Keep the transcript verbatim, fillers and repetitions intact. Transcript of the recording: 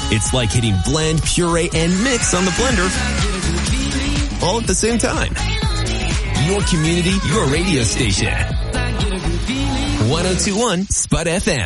It's like hitting blend, puree, and mix on the blender all at the same time. Your community, your radio station. one oh two point one Spud F M.